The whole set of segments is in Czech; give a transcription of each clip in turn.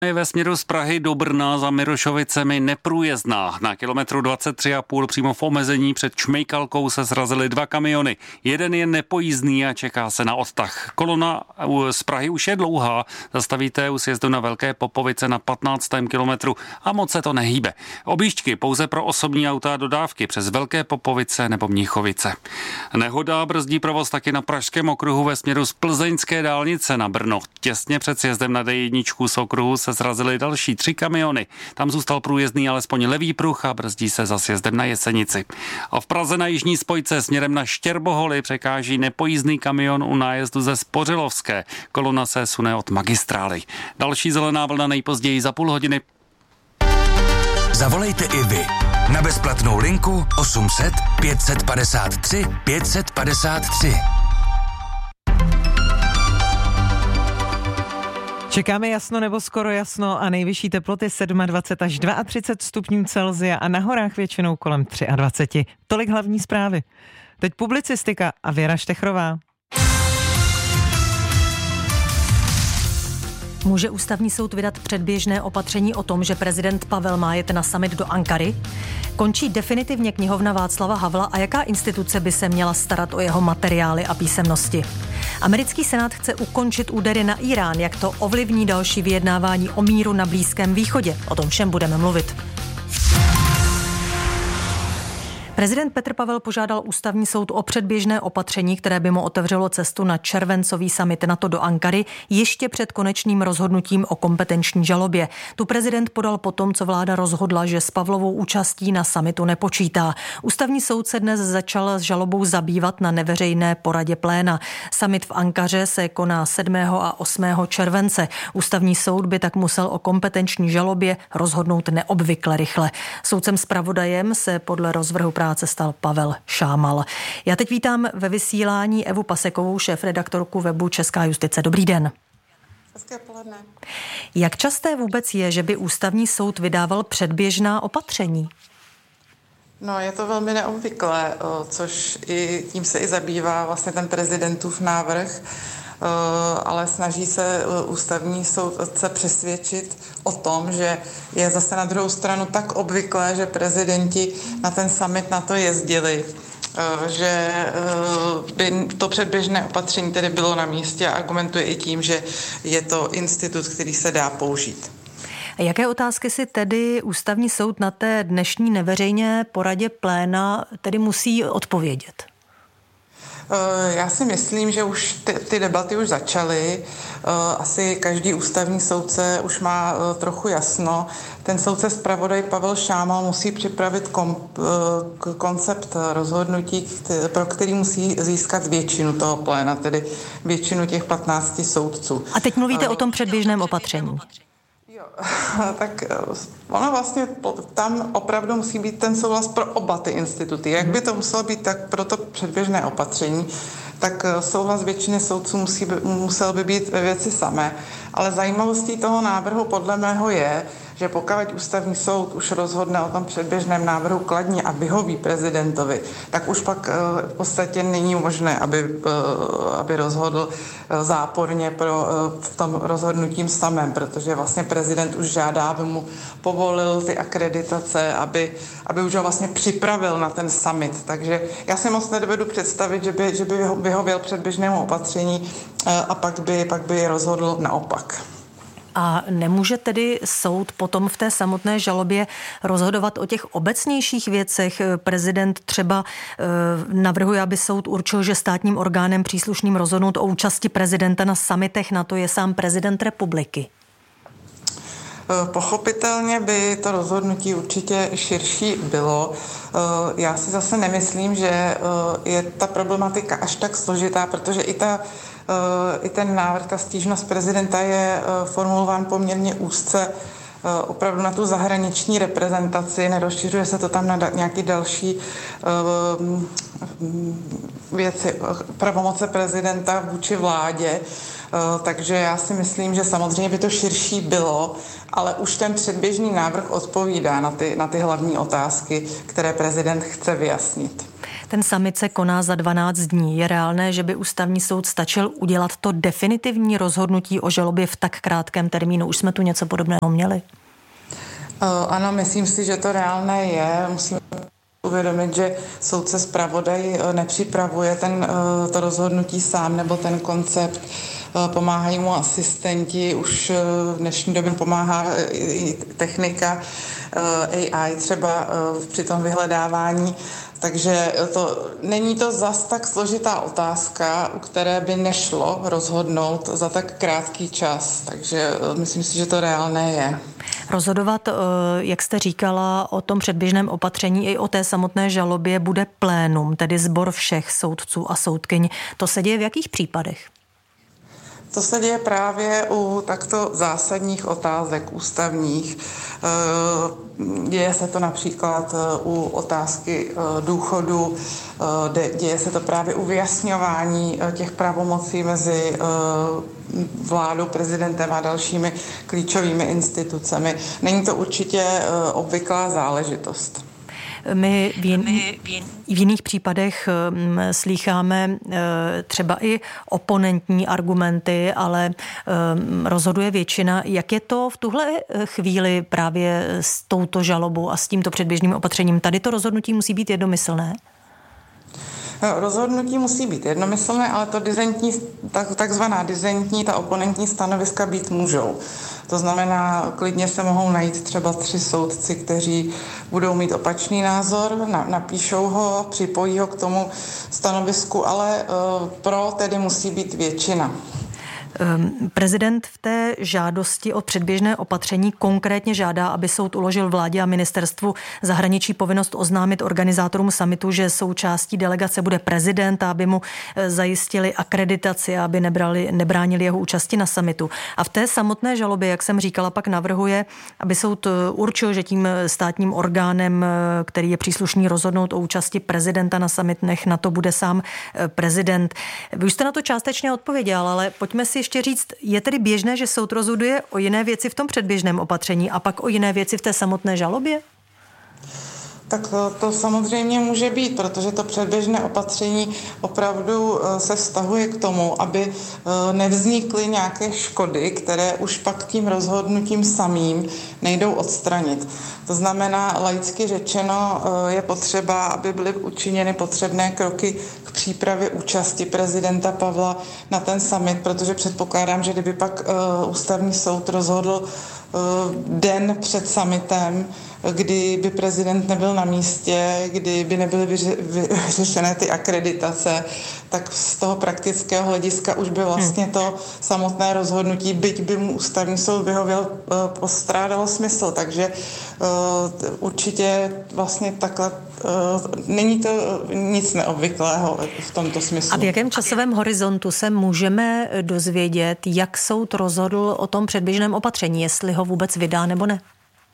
Je ve směru z Prahy do Brna za Mirošovicemi neprůjezdná. Na kilometru 23,5 přímo v omezení před Čmejkalkou se srazily 2 kamiony. Jeden je nepojízdný a čeká se na odtah. Kolona z Prahy už je dlouhá. Zastavíte u sjezdu na Velké Popovice na 15. kilometru a moc se to nehýbe. Objížďky pouze pro osobní auta a dodávky přes Velké Popovice nebo Mnichovice. Nehoda brzdí provoz taky na Pražském okruhu ve směru z plzeňské dálnice na Brno. Těsně před sjezdem na D1 z okruhu se srazily další 3 kamiony. Tam zůstal průjezdný alespoň levý pruh a brzdí se za sjezdem na Jesenici. A v Praze na jižní spojce směrem na Štěrboholy překáží nepojízdný kamion u nájezdu ze Spořilovské. Kolona se sune od magistrály. Další zelená vlna nejpozději za půl hodiny. Zavolejte i vy na bezplatnou linku 800 553 553. Čekáme jasno nebo skoro jasno a nejvyšší teploty 27 až 32 stupňů Celsia a na horách většinou kolem 23. Tolik hlavní zprávy. Teď publicistika a Věra Štechrová. Může ústavní soud vydat předběžné opatření o tom, že prezident Pavel má jet na summit do Ankary? Končí definitivně knihovna Václava Havla a jaká instituce by se měla starat o jeho materiály a písemnosti? Americký senát chce ukončit údery na Irán, jak to ovlivní další vyjednávání o míru na Blízkém východě. O tom všem budeme mluvit. Prezident Petr Pavel požádal ústavní soud o předběžné opatření, které by mu otevřelo cestu na červencový summit NATO do Ankary ještě před konečným rozhodnutím o kompetenční žalobě. Tu prezident podal potom, co vláda rozhodla, že s Pavlovou účastí na summitu nepočítá. Ústavní soud se dnes začal s žalobou zabývat na neveřejné poradě pléna. Summit v Ankaře se koná 7. a 8. července. Ústavní soud by tak musel o kompetenční žalobě rozhodnout neobvykle rychle. Soudcem zpravodajem se podle rozvrhu práce stal Pavel Šámal. Já teď vítám ve vysílání Evu Pasekovou, šéfredaktorku webu Česká justice. Dobrý den. Hezké poledne. Jak časté vůbec je, že by ústavní soud vydával předběžná opatření? No, je to velmi neobvyklé, což i tím se i zabývá vlastně ten prezidentův návrh, ale snaží se ústavní soudce přesvědčit o tom, že je zase na druhou stranu tak obvyklé, že prezidenti na ten summit na to jezdili, že by to předběžné opatření tedy bylo na místě a argumentuje i tím, že je to institut, který se dá použít. Jaké otázky si tedy ústavní soud na té dnešní neveřejné poradě pléna tedy musí odpovědět? Já si myslím, že už ty debaty už začaly. Asi každý ústavní soudce už má trochu jasno. Ten soudce zpravodaj Pavel Šámal musí připravit koncept rozhodnutí, pro který musí získat většinu toho pléna, tedy většinu těch 15 soudců. A teď mluvíte o tom předběžném opatření. Tak ono vlastně tam opravdu musí být ten souhlas pro oba ty instituty. Jak by to muselo být, tak pro to předběžné opatření, tak souhlas většiny soudců musel by být ve věci samé. Ale zajímavostí toho návrhu podle mého je, že pokud ústavní soud už rozhodne o tom předběžném návrhu kladně a vyhoví prezidentovi, tak už pak v podstatě není možné, aby rozhodl záporně v tom rozhodnutím samém, protože vlastně prezident už žádá, aby mu povolil ty akreditace, aby už ho vlastně připravil na ten summit. Takže já si moc nedovedu představit, že by vyhověl předběžnému opatření a pak by rozhodl naopak. A nemůže tedy soud potom v té samotné žalobě rozhodovat o těch obecnějších věcech? Prezident třeba navrhuje, aby soud určil, že státním orgánem příslušným rozhodnout o účasti prezidenta na summitech NATO je sám prezident republiky. Pochopitelně by to rozhodnutí určitě širší bylo. Já si zase nemyslím, že je ta problematika až tak složitá, protože i ten návrh, ta stížnost prezidenta je formulován poměrně úzce opravdu na tu zahraniční reprezentaci, nerozšiřuje se to tam na nějaké další věci, pravomoce prezidenta vůči vládě. Takže já si myslím, že samozřejmě by to širší bylo, ale už ten předběžný návrh odpovídá na ty hlavní otázky, které prezident chce vyjasnit. Ten summit se koná za 12 dní. Je reálné, že by ústavní soud stačil udělat to definitivní rozhodnutí o žalobě v tak krátkém termínu? Už jsme tu něco podobného měli? Ano, myslím si, že to reálné je. Musíme uvědomit, že soudce zpravodaj nepřipravuje to rozhodnutí sám nebo ten koncept. Pomáhají mu asistenti, už v dnešní době pomáhá i technika, AI třeba při tom vyhledávání. Takže není to zas tak složitá otázka, u které by nešlo rozhodnout za tak krátký čas. Takže myslím si, že to reálné je. Rozhodovat, jak jste říkala, o tom předběžném opatření i o té samotné žalobě bude plénum, tedy sbor všech soudců a soudkyň. To se děje v jakých případech? To se děje právě u takto zásadních otázek ústavních. Děje se to například u otázky důchodu, děje se to právě u vyjasňování těch pravomocí mezi vládou, prezidentem a dalšími klíčovými institucemi. Není to určitě obvyklá záležitost. My v jiných případech slýcháme třeba i oponentní argumenty, ale rozhoduje většina. Jak je to v tuhle chvíli právě s touto žalobou a s tímto předběžným opatřením? Tady to rozhodnutí musí být jednomyslné? Rozhodnutí musí být jednomyslné, ale to takzvaná disentní, ta oponentní stanoviska být můžou. To znamená, klidně se mohou najít třeba 3 soudci, kteří budou mít opačný názor, napíšou ho, připojí ho k tomu stanovisku, ale pro tedy musí být většina. Prezident v té žádosti o předběžné opatření konkrétně žádá, aby soud uložil vládě a ministerstvu zahraničí povinnost oznámit organizátorům summitu, že součástí delegace bude prezident, aby mu zajistili akreditaci, aby nebránili jeho účasti na summitu. A v té samotné žalobě, jak jsem říkala, pak navrhuje, aby soud určil, že tím státním orgánem, který je příslušný rozhodnout o účasti prezidenta na summitech, na to bude sám prezident. Vy už jste na to částečně odpověděl, ale pojďme si ještě říct, je tedy běžné, že soud rozhoduje o jiné věci v tom předběžném opatření a pak o jiné věci v té samotné žalobě? Tak to samozřejmě může být, protože to předběžné opatření opravdu se vztahuje k tomu, aby nevznikly nějaké škody, které už pak tím rozhodnutím samým nejdou odstranit. To znamená, laicky řečeno, je potřeba, aby byly učiněny potřebné kroky k přípravě účasti prezidenta Pavla na ten summit, protože předpokládám, že kdyby pak ústavní soud rozhodl den před summitem, kdy by prezident nebyl na místě, kdy by nebyly vyřešené ty akreditace, tak z toho praktického hlediska už by vlastně to samotné rozhodnutí, byť by mu ústavní soud vyhověl, postrádalo smysl. Takže určitě vlastně takhle není to nic neobvyklého v tomto smyslu. A v jakém časovém horizontu se můžeme dozvědět, jak soud rozhodl o tom předběžném opatření, jestli ho vůbec vydá nebo ne?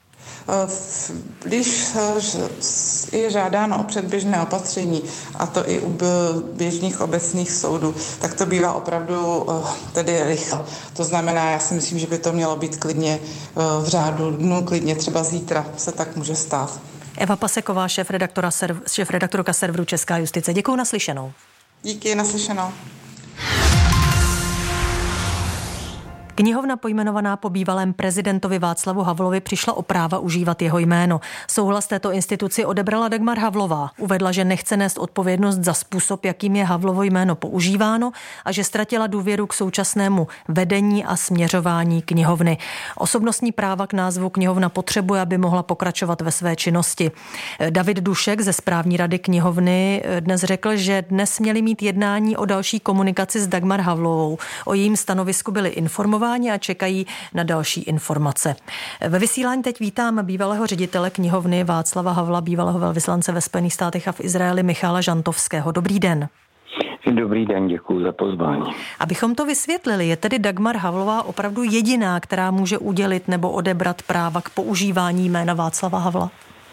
Když je žádáno o předběžné opatření, a to i u běžných obecných soudů, tak to bývá opravdu tedy rychle. To znamená, já si myslím, že by to mělo být klidně v řádu dnů, klidně třeba zítra se tak může stát. Eva Paseková, šéfredaktorka serveru Česká justice. Děkuju, naslyšenou. Díky, naslyšenou. Knihovna pojmenovaná po bývalém prezidentovi Václavu Havlovi přišla o práva užívat jeho jméno. Souhlas této instituci odebrala Dagmar Havlová. Uvedla, že nechce nést odpovědnost za způsob, jakým je Havlovo jméno používáno a že ztratila důvěru k současnému vedení a směřování knihovny. Osobnostní práva k názvu knihovna potřebuje, aby mohla pokračovat ve své činnosti. David Dušek ze správní rady knihovny dnes řekl, že dnes měli mít jednání o další komunikaci s Dagmar Havlovou. O jejím stanovisku byli informováni a čekají na další informace. Ve vysílání teď vítám bývalého ředitele knihovny Václava Havla, bývalého velvyslance ve Spojených státech a v Izraeli Michala Žantovského. Dobrý den. Dobrý den, děkuji za pozvání. Abychom to vysvětlili, je tedy Dagmar Havlová opravdu jediná, která může udělit nebo odebrat práva k používání jména Václava Havla?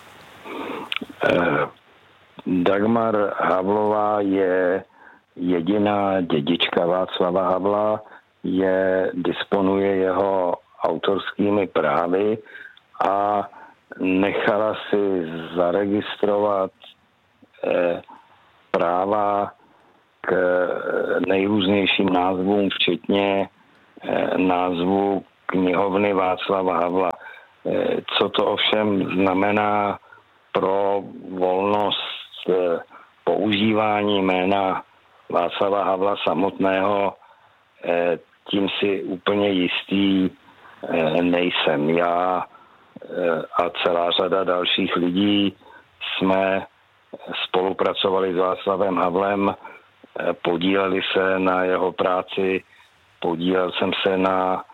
Dagmar Havlová je jediná dědička Václava Havla, disponuje jeho autorskými právy a nechala si zaregistrovat práva k nejrůznějším názvům, včetně názvu knihovny Václava Havla. Co to ovšem znamená pro volnost používání jména Václava Havla samotného, tím si úplně jistý nejsem. Já a celá řada dalších lidí jsme spolupracovali s Václavem Havlem, podíleli se na jeho práci, podílel jsem se na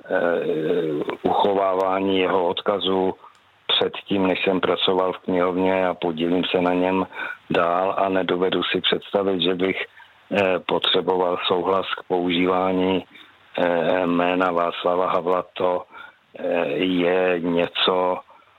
uchovávání jeho odkazu předtím, než jsem pracoval v knihovně, a podílím se na něm dál a nedovedu si představit, že bych potřeboval souhlas k používání jména Václava Havla. To je něco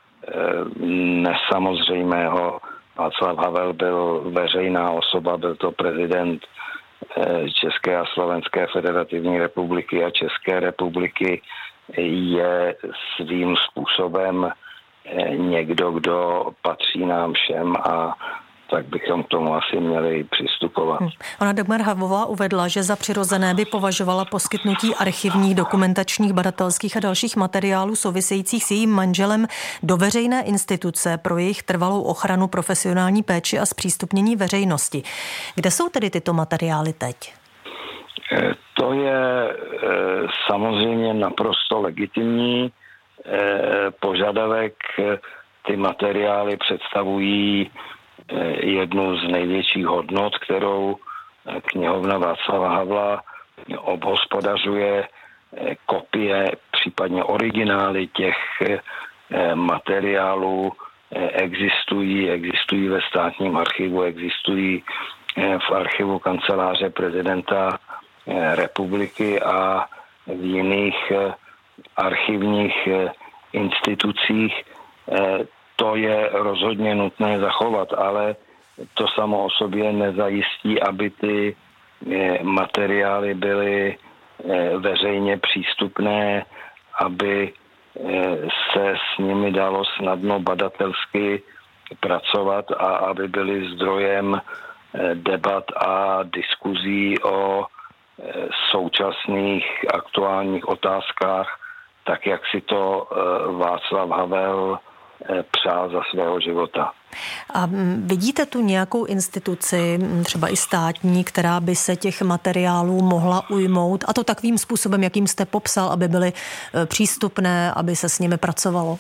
nesamozřejmého. Václav Havel byl veřejná osoba, byl to prezident České a Slovenské federativní republiky a České republiky, je svým způsobem někdo, kdo patří nám všem, a tak bychom k tomu asi měli přistupovat. Ona Dagmar Havlová uvedla, že za přirozené by považovala poskytnutí archivních, dokumentačních, badatelských a dalších materiálů souvisejících s jejím manželem do veřejné instituce pro jejich trvalou ochranu, profesionální péči a zpřístupnění veřejnosti. Kde jsou tedy tyto materiály teď? To je samozřejmě naprosto legitimní požadavek. Ty materiály představují jednu z největších hodnot, kterou knihovna Václava Havla obhospodařuje. Kopie, případně originály těch materiálů existují ve státním archivu, existují v archivu kanceláře prezidenta republiky a v jiných archivních institucích. To je rozhodně nutné zachovat, ale to samo o sobě nezajistí, aby ty materiály byly veřejně přístupné, aby se s nimi dalo snadno badatelsky pracovat a aby byly zdrojem debat a diskuzí o současných aktuálních otázkách, tak jak si to Václav Havel přál za svého života. A vidíte tu nějakou instituci, třeba i státní, která by se těch materiálů mohla ujmout, a to takovým způsobem, jakým jste popsal, aby byly přístupné, aby se s nimi pracovalo?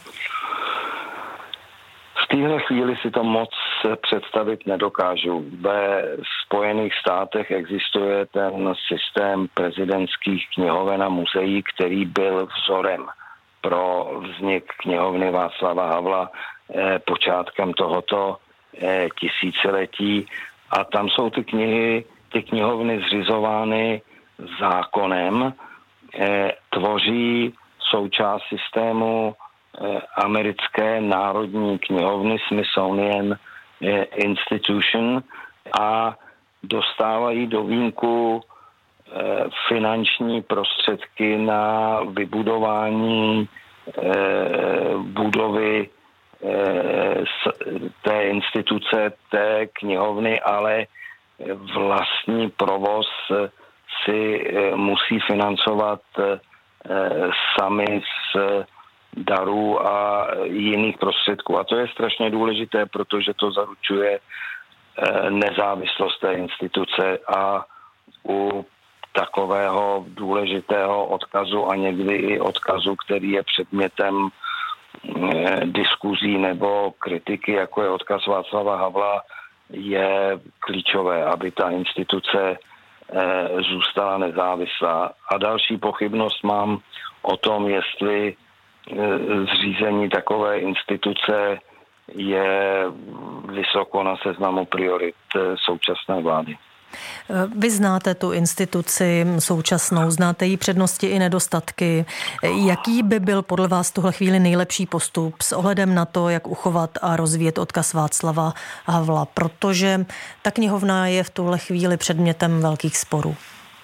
V téhle chvíli si to moc představit nedokážu. Ve Spojených státech existuje ten systém prezidentských knihoven a muzeí, který byl vzorem pro vznik knihovny Václava Havla počátkem tohoto tisíciletí. A tam jsou ty knihovny zřizovány zákonem, tvoří součást systému americké národní knihovny Smithsonian Institution a dostávají do vínku finanční prostředky na vybudování budovy té instituce, té knihovny, ale vlastní provoz si musí financovat sami z darů a jiných prostředků. A to je strašně důležité, protože to zaručuje nezávislost té instituce a u takového důležitého odkazu a někdy i odkazu, který je předmětem diskuzí nebo kritiky, jako je odkaz Václava Havla, je klíčové, aby ta instituce zůstala nezávislá. A další pochybnost mám o tom, jestli zřízení takové instituce je vysoko na seznamu priorit současné vlády. Vy znáte tu instituci současnou, znáte její přednosti i nedostatky. Jaký by byl podle vás v tuhle chvíli nejlepší postup s ohledem na to, jak uchovat a rozvíjet odkaz Václava Havla? Protože ta knihovna je v tuhle chvíli předmětem velkých sporů.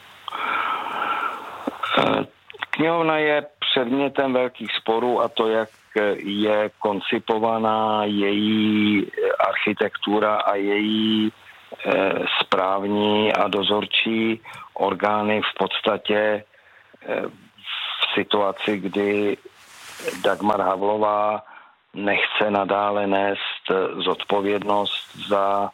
Knihovna je předmětem velkých sporů, a to, jak je koncipovaná její architektura a její správní a dozorčí orgány v podstatě v situaci, kdy Dagmar Havlová nechce nadále nést zodpovědnost za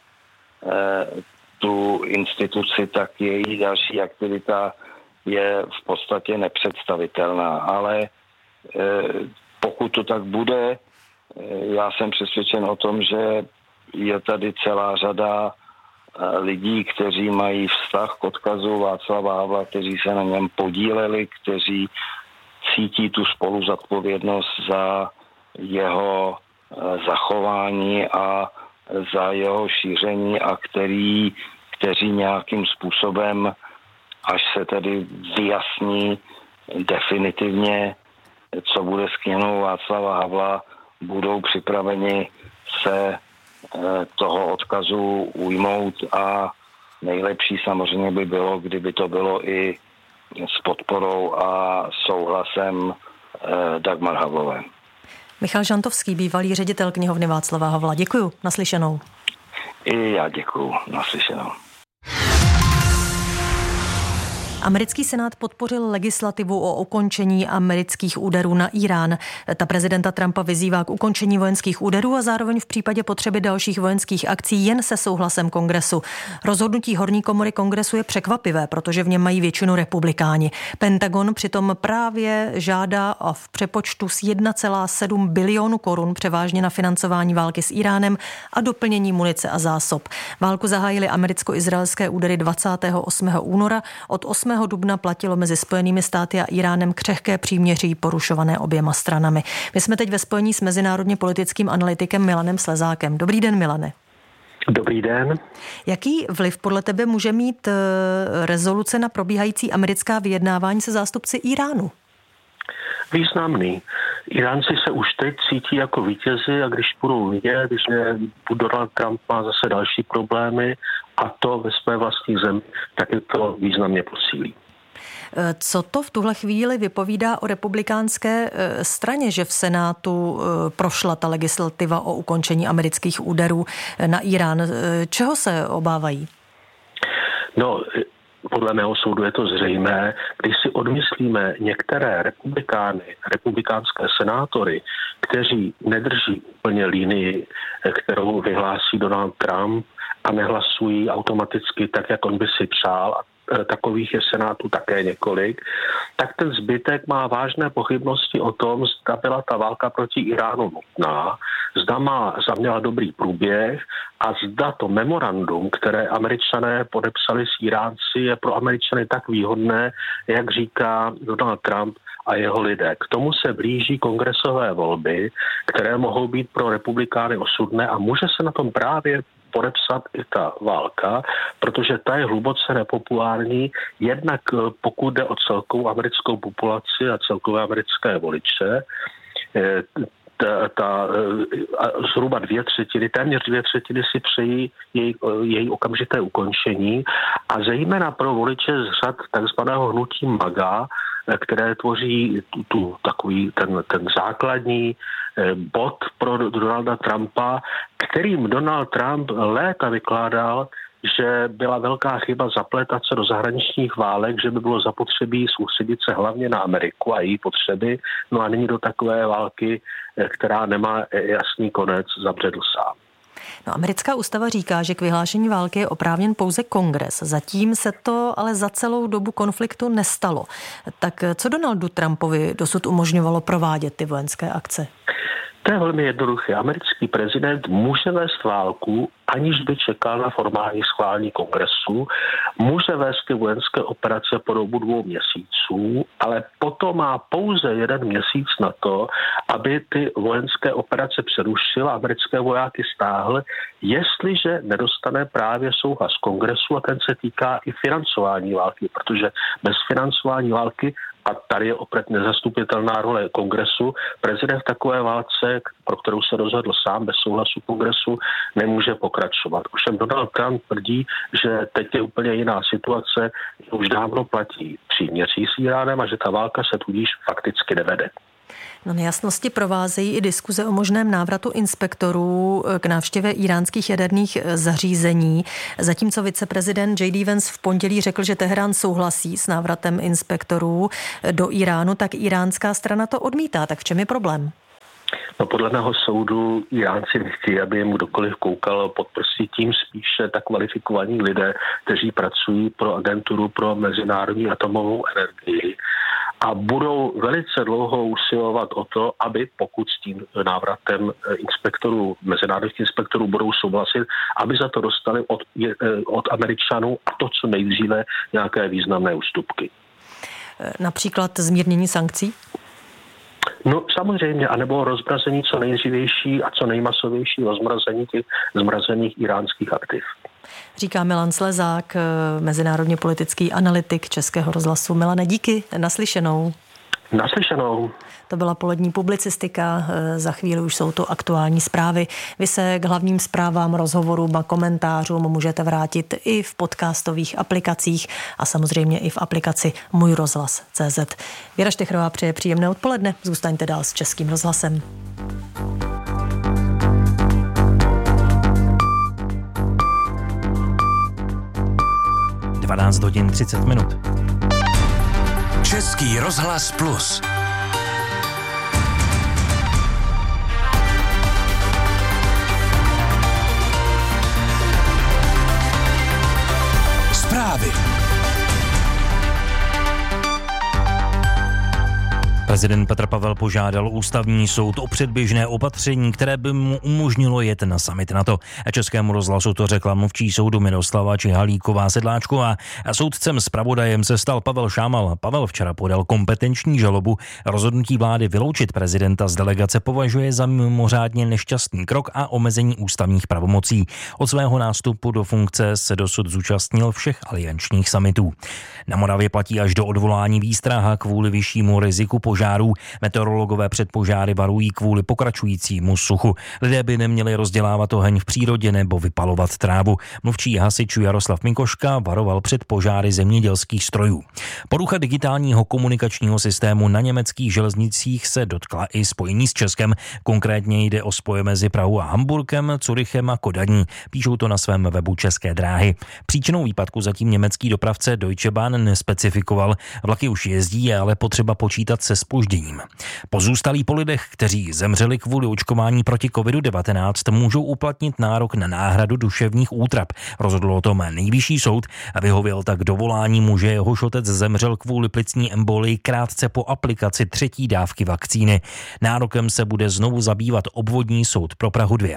tu instituci, tak její další aktivita je v podstatě nepředstavitelná. Ale pokud to tak bude, já jsem přesvědčen o tom, že je tady celá řada lidí, kteří mají vztah k odkazu Václava Havla, kteří se na něm podíleli, kteří cítí tu spoluzodpovědnost za jeho zachování a za jeho šíření a kteří nějakým způsobem, až se tedy vyjasní definitivně, co bude s knihou Václava Havla, budou připraveni se toho odkazu ujmout a nejlepší samozřejmě by bylo, kdyby to bylo i s podporou a souhlasem Dagmar Havlové. Michal Žantovský, bývalý ředitel knihovny Václava Havla. Děkuju, naslyšenou. I já děkuju, naslyšenou. Americký senát podpořil legislativu o ukončení amerických úderů na Irán. Ta prezidenta Trumpa vyzývá k ukončení vojenských úderů a zároveň v případě potřeby dalších vojenských akcí jen se souhlasem kongresu. Rozhodnutí horní komory kongresu je překvapivé, protože v něm mají většinu republikáni. Pentagon přitom právě žádá v přepočtu z 1,7 bilionu korun převážně na financování války s Iránem a doplnění munice a zásob. Válku zahájily americko-izraelské údery 28. února. Od 8. dubna platilo mezi Spojenými státy a Iránem křehké příměří porušované oběma stranami. My jsme teď ve spojení s mezinárodně politickým analytikem Milanem Slezákem. Dobrý den, Milane. Dobrý den. Jaký vliv podle tebe může mít rezoluce na probíhající americká vyjednávání se zástupci Iránu? Významný. Iránci se už teď cítí jako vítězi a když budou vidět, že Donald Trump má zase další problémy a to ve své vlastní zemi, tak je to významně posílí. Co to v tuhle chvíli vypovídá o republikánské straně, že v Senátu prošla ta legislativa o ukončení amerických úderů na Irán? Čeho se obávají? No, podle mého soudu je to zřejmé, když si odmyslíme některé republikánské senátory, kteří nedrží úplně linii, kterou vyhlásí Donald Trump a nehlasují automaticky tak, jak on by si přál, a takových je v Senátu také několik, tak ten zbytek má vážné pochybnosti o tom, zda byla ta válka proti Iránu nutná, zda měla dobrý průběh a zda to memorandum, které Američané podepsali s Iránci, je pro Američany tak výhodné, jak říká Donald Trump a jeho lidé. K tomu se blíží kongresové volby, které mohou být pro republikány osudné a může se na tom právě podepsat i ta válka, protože ta je hluboce nepopulární, jednak pokud jde o celkovou americkou populaci a celkové americké voliče, zhruba téměř 2/3 si přejí její okamžité ukončení a zejména pro voliče z řad takzvaného hnutí MAGA, které tvoří ten základní bod pro Donalda Trumpa, kterým Donald Trump léta vykládal, že byla velká chyba zaplétat se do zahraničních válek, že by bylo zapotřebí soustředit se hlavně na Ameriku a její potřeby, no a nyní do takové války, která nemá jasný konec, zabředl sám. No, americká ústava říká, že k vyhlášení války je oprávněn pouze kongres. Zatím se to ale za celou dobu konfliktu nestalo. Tak co Donaldu Trumpovi dosud umožňovalo provádět ty vojenské akce? To je velmi jednoduché. Americký prezident může vést válku, aniž by čekal na formální schválení kongresu, může vést ty vojenské operace po dobu 2 měsíců, ale potom má pouze 1 měsíc na to, aby ty vojenské operace přerušil a americké vojáky stáhl, jestliže nedostane právě souhlas kongresu a ten se týká i financování války, protože bez financování války a tady je opět nezastupitelná role kongresu. Prezident v takové válce, pro kterou se rozhodl sám bez souhlasu kongresu, nemůže pokračovat. Ovšem Donald Trump tvrdí, že teď je úplně jiná situace, už dávno platí příměří s Iránem a že ta válka se tudíž fakticky nevede. No, nejasnosti provázejí i diskuze o možném návratu inspektorů k návštěvě iránských jaderných zařízení. Zatímco viceprezident J.D. Vance v pondělí řekl, že Teherán souhlasí s návratem inspektorů do Iránu, tak iránská strana to odmítá. Tak v čem je problém? No, podle mého soudu Iránci nechtějí, aby jim kdokoliv koukal pod prsty, tím spíše tak kvalifikovaní lidé, kteří pracují pro agenturu pro mezinárodní atomovou energii a budou velice dlouho usilovat o to, aby pokud s tím návratem inspektorů, mezinárodních inspektorů budou souhlasit, aby za to dostali od Američanů a to co nejdříve nějaké významné ústupky. Například zmírnění sankcí? No samozřejmě, anebo rozmrazení co nejdřívější a co nejmasovější rozmrazení těch zmrazených iránských aktiv. Říká Milan Slezák, mezinárodně politický analytik Českého rozhlasu. Milane, díky, naslyšenou. Naslyšenou. To byla polední publicistika, za chvíli už jsou to aktuální zprávy. Vy se k hlavním zprávám, rozhovorům a komentářům můžete vrátit i v podcastových aplikacích a samozřejmě i v aplikaci Můj rozhlas.cz. Věra Štechrová přeje příjemné odpoledne, zůstaňte dál s Českým rozhlasem. hodin 30 minut. Český rozhlas Plus. Zprávy. Prezident Petr Pavel požádal ústavní soud o předběžné opatření, které by mu umožnilo jet na summit NATO. Českému rozhlasu to řekla mluvčí soudu Miroslava Čihalíková-Sedláčková. Soudcem zpravodajem se stal Pavel Šámal. Pavel včera podal kompetenční žalobu. Rozhodnutí vlády vyloučit prezidenta z delegace považuje za mimořádně nešťastný krok a omezení ústavních pravomocí. Od svého nástupu do funkce se dosud zúčastnil všech aliančních summitů. Na Moravě platí až do odvolání výstraha kvůli vyššímu riziku požárů. Meteorologové před požáry varují kvůli pokračujícímu suchu. Lidé by neměli rozdělávat oheň v přírodě nebo vypalovat trávu. Mluvčí hasičů Jaroslav Mikoška varoval před požáry zemědělských strojů. Porucha digitálního komunikačního systému na německých železnicích se dotkla i spojení s Českem. Konkrétně jde o spoje mezi Prahou a Hamburkem, Curychem a Kodaní. Píšou to na svém webu České dráhy. Příčinou výpadku zatím německý dopravce Deutsche Bahn nespecifikoval. Vlaky už jezdí, je ale potřeba počítat se zpožděním. Pozůstalí po lidech, kteří zemřeli kvůli očkování proti COVID-19, můžou uplatnit nárok na náhradu duševních útrap. Rozhodl o tom Nejvyšší soud a vyhověl tak dovolání muže, jehož otec zemřel kvůli plicní embolii krátce po aplikaci 3. dávky vakcíny. Nárokem se bude znovu zabývat obvodní soud pro Prahu 2.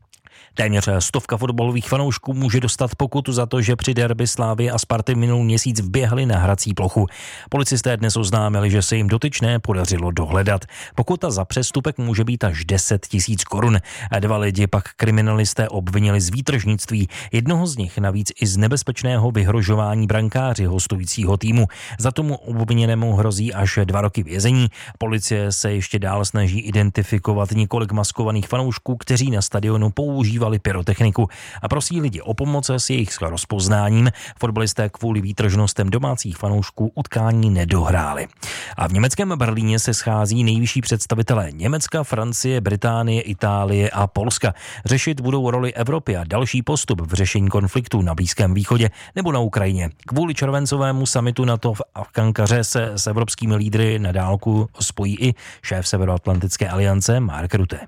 Téměř 100 fotbalových fanoušků může dostat pokutu za to, že při derby Slávie a Sparty minulý měsíc vběhli na hrací plochu. Policisté dnes oznámili, že se jim dotyčné podařilo dohledat. Pokuta za přestupek může být až 10 000 korun. 2 lidi pak kriminalisté obvinili z výtržnictví. Jednoho z nich navíc i z nebezpečného vyhrožování brankáři hostujícího týmu. Za tomu obviněnému hrozí až 2 roky vězení. Policie se ještě dál snaží identifikovat několik maskovaných fanoušků, kteří na stadionu používali pyrotechniku a prosí lidi o pomoc s jejich rozpoznáním. Fotbalisté kvůli výtržnostem domácích fanoušků utkání nedohráli. A v německém Berlíně se schází nejvyšší představitelé Německa, Francie, Británie, Itálie a Polska. Řešit budou roli Evropy a další postup v řešení konfliktů na Blízkém východě nebo na Ukrajině. Kvůli červencovému summitu NATO v Ankaře se s evropskými lídry na dálku spojí i šéf Severoatlantické aliance Mark Rutte.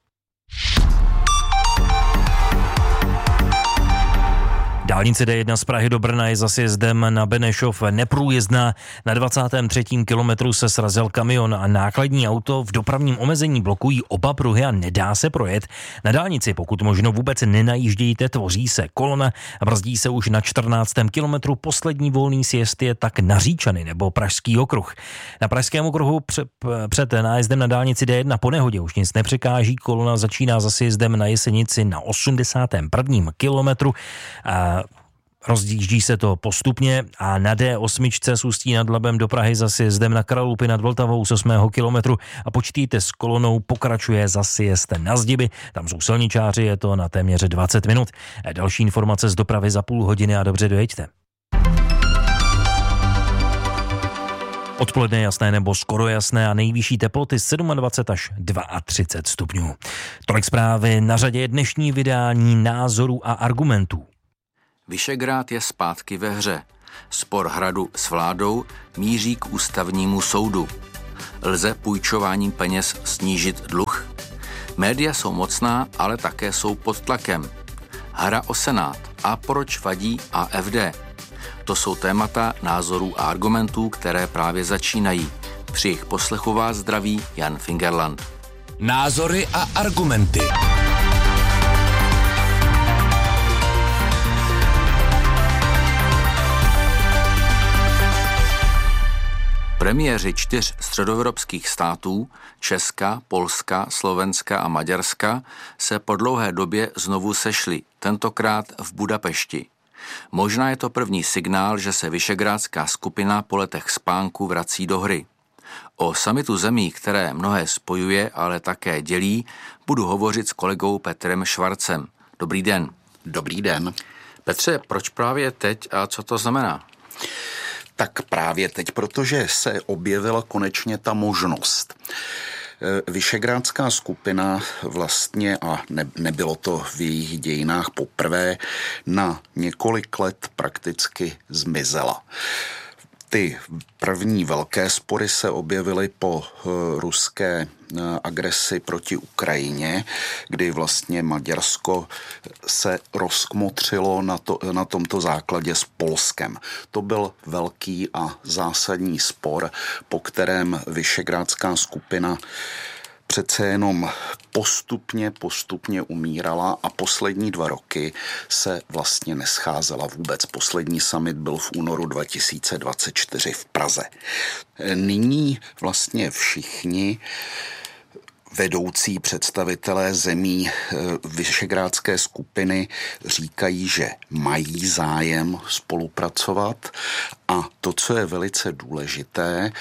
Dálnice D1 z Prahy do Brna je za sjezdem na Benešov neprůjezdná. Na 23. kilometru se srazil kamion a nákladní auto v dopravním omezení blokují oba pruhy a nedá se projet. Na dálnici pokud možno vůbec nenajíždějte, tvoří se kolona, brzdí se už na 14. kilometru. Poslední volný sjezd je tak na Říčany nebo Pražský okruh. Na Pražském okruhu před nájezdem na dálnici D1 po nehodě už nic nepřekáží. Kolona začíná za sjezdem na Jesenici na 81. kilometru. Rozjíždí se to postupně a na D8 z Ústí nad Labem do Prahy za sjezdem na Kralupy nad Vltavou z 8. kilometru a počítejte s kolonou, pokračuje za sjezd na Zdiby. Tam jsou silničáři, je to na téměř 20 minut. Další informace z dopravy za půl hodiny a dobře dojeďte. Odpoledne jasné nebo skoro jasné a nejvyšší teploty 27 až 32 stupňů. Tolik zprávy, na řadě dnešní vydání Názorů a argumentů. Visegrád je zpátky ve hře. Spor hradu s vládou míří k ústavnímu soudu. Lze půjčováním peněz snížit dluh? Média jsou mocná, ale také jsou pod tlakem. Hra o Senát a proč vadí AfD? To jsou témata názorů a argumentů, které právě začínají. Při jejich poslechu vás zdraví Jan Fingerland. Názory a argumenty. Premiéři 4 středoevropských států, Česka, Polska, Slovenska a Maďarska, se po dlouhé době znovu sešli, tentokrát v Budapešti. Možná je to první signál, že se visegrádská skupina po letech spánku vrací do hry. O summitu zemí, které mnohé spojuje, ale také dělí, budu hovořit s kolegou Petrem Švarcem. Dobrý den. Dobrý den. Petře, proč právě teď a co to znamená? Tak právě teď, protože se objevila konečně ta možnost. Visegrádská skupina vlastně, a nebylo to v jejich dějinách poprvé, na několik let prakticky zmizela. Ty první velké spory se objevily po ruské agresi proti Ukrajině, kdy vlastně Maďarsko se rozkmotřilo na tomto základě s Polskem. To byl velký a zásadní spor, po kterém visegrádská skupina přece jenom postupně umírala a poslední 2 roky se vlastně nescházela vůbec. Poslední summit byl v únoru 2024 v Praze. Nyní vlastně všichni vedoucí představitelé zemí visegrádské skupiny říkají, že mají zájem spolupracovat a to, co je velice důležité,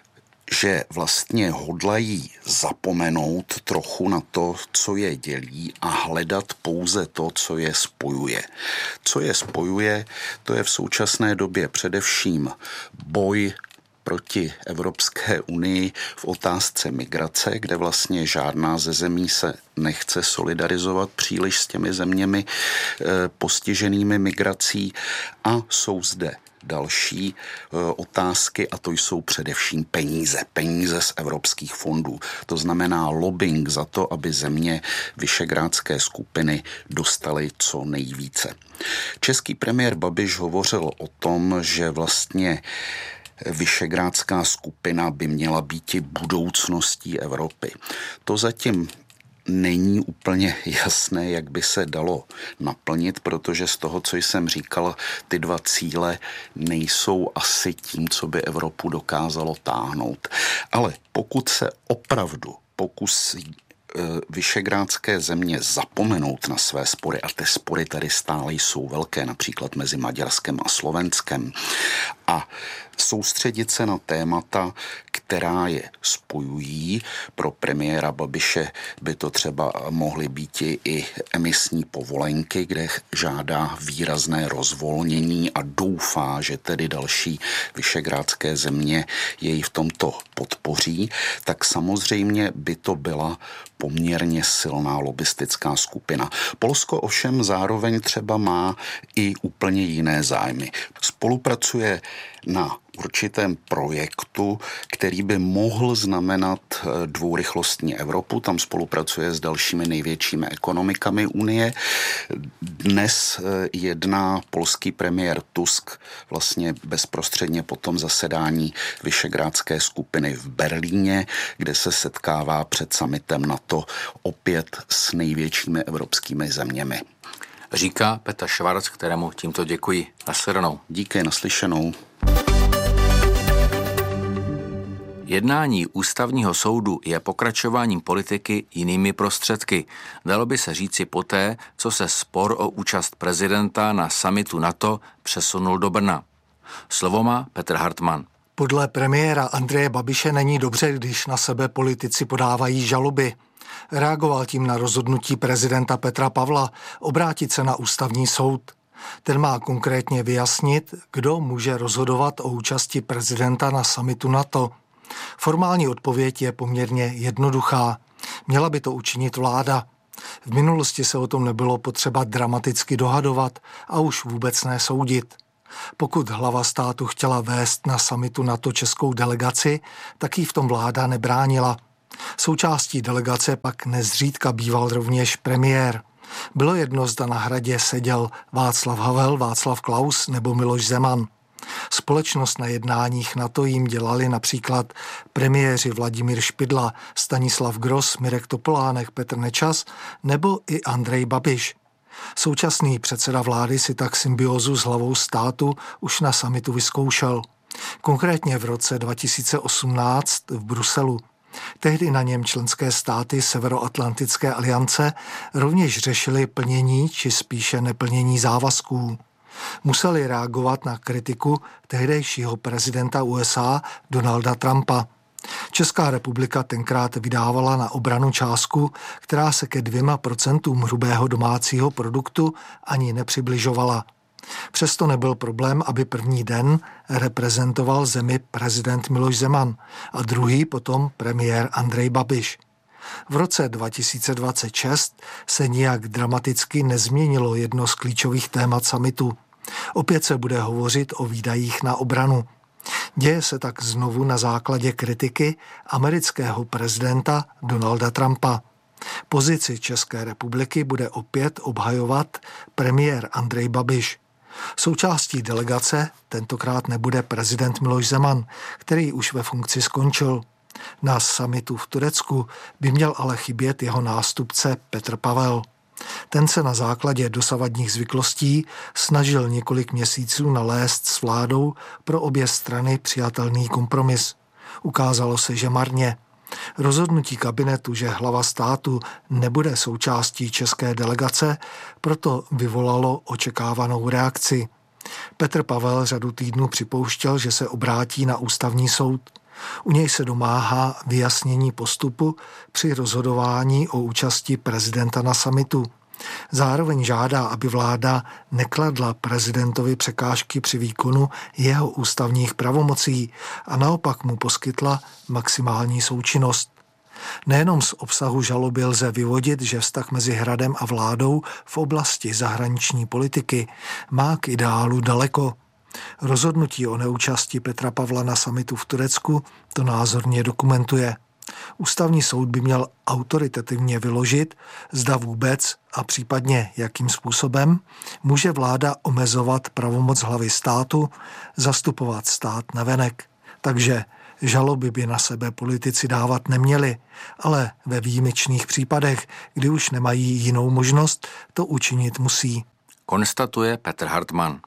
že vlastně hodlají zapomenout trochu na to, co je dělí a hledat pouze to, co je spojuje. Co je spojuje, to je v současné době především boj proti Evropské unii v otázce migrace, kde vlastně žádná ze zemí se nechce solidarizovat příliš s těmi zeměmi postiženými migrací a jsou zde další otázky a to jsou především peníze z evropských fondů. To znamená lobbying za to, aby země visegrádské skupiny dostaly co nejvíce. Český premiér Babiš hovořil o tom, že vlastně visegrádská skupina by měla být i budoucností Evropy. To zatím není úplně jasné, jak by se dalo naplnit, protože z toho, co jsem říkal, ty 2 cíle nejsou asi tím, co by Evropu dokázalo táhnout. Ale pokud se opravdu pokusí visegrádské země zapomenout na své spory, a ty spory tady stále jsou velké, například mezi Maďarskem a Slovenskem, a soustředit se na témata, která je spojují. Pro premiéra Babiše by to třeba mohly být i emisní povolenky, kde žádá výrazné rozvolnění a doufá, že tedy další visegrádské země jej v tomto podpoří, tak samozřejmě by to byla poměrně silná lobistická skupina. Polsko ovšem zároveň třeba má i úplně jiné zájmy. Spolupracuje na určitém projektu, který by mohl znamenat dvourychlostní Evropu. Tam spolupracuje s dalšími největšími ekonomikami Unie. Dnes jedná polský premiér Tusk vlastně bezprostředně po tom zasedání visegrádské skupiny v Berlíně, kde se setkává před summitem NATO opět s největšími evropskými zeměmi. Říká Petr Švarc, kterému tímto děkuji. Naslyšenou. Díky, naslyšenou. Jednání ústavního soudu je pokračováním politiky jinými prostředky. Dalo by se říci poté, co se spor o účast prezidenta na summitu NATO přesunul do Brna. Slovo má Petr Hartmann. Podle premiéra Andreje Babiše není dobře, když na sebe politici podávají žaloby. Reagoval tím na rozhodnutí prezidenta Petra Pavla obrátit se na ústavní soud. Ten má konkrétně vyjasnit, kdo může rozhodovat o účasti prezidenta na summitu NATO. Formální odpověď je poměrně jednoduchá. Měla by to učinit vláda. V minulosti se o tom nebylo potřeba dramaticky dohadovat a už vůbec ne soudit. Pokud hlava státu chtěla vést na summitu NATO českou delegaci, tak jí v tom vláda nebránila. Součástí delegace pak nezřídka býval rovněž premiér. Bylo jedno, zda na Hradě seděl Václav Havel, Václav Klaus nebo Miloš Zeman. Společnost na jednáních NATO jim dělali například premiéři Vladimír Špidla, Stanislav Gross, Mirek Topolánek, Petr Nečas nebo i Andrej Babiš. Současný předseda vlády si tak symbiózu s hlavou státu už na summitu vyzkoušel. Konkrétně v roce 2018 v Bruselu. Tehdy na něm členské státy Severoatlantické aliance rovněž řešily plnění či spíše neplnění závazků. Museli reagovat na kritiku tehdejšího prezidenta USA Donalda Trumpa. Česká republika tenkrát vydávala na obranu částku, která se ke 2% hrubého domácího produktu ani nepřibližovala. Přesto nebyl problém, aby první den reprezentoval zemi prezident Miloš Zeman a druhý potom premiér Andrej Babiš. V roce 2026 se nijak dramaticky nezměnilo jedno z klíčových témat summitu. Opět se bude hovořit o výdajích na obranu. Děje se tak znovu na základě kritiky amerického prezidenta Donalda Trumpa. Pozici České republiky bude opět obhajovat premiér Andrej Babiš. Součástí delegace tentokrát nebude prezident Miloš Zeman, který už ve funkci skončil. Na summitu v Turecku by měl ale chybět jeho nástupce Petr Pavel. Ten se na základě dosavadních zvyklostí snažil několik měsíců nalézt s vládou pro obě strany přijatelný kompromis. Ukázalo se, že marně. Rozhodnutí kabinetu, že hlava státu nebude součástí české delegace, proto vyvolalo očekávanou reakci. Petr Pavel řadu týdnů připouštěl, že se obrátí na ústavní soud. U něj se domáhá vyjasnění postupu při rozhodování o účasti prezidenta na summitu. Zároveň žádá, aby vláda nekladla prezidentovi překážky při výkonu jeho ústavních pravomocí a naopak mu poskytla maximální součinnost. Nejenom z obsahu žaloby lze vyvodit, že vztah mezi Hradem a vládou v oblasti zahraniční politiky má k ideálu daleko. Rozhodnutí o neúčasti Petra Pavla na summitu v Turecku to názorně dokumentuje. Ústavní soud by měl autoritativně vyložit, zda vůbec a případně jakým způsobem může vláda omezovat pravomoc hlavy státu zastupovat stát navenek. Takže žaloby by na sebe politici dávat neměli, ale ve výjimečných případech, kdy už nemají jinou možnost, to učinit musí. Konstatuje Petr Hartmann.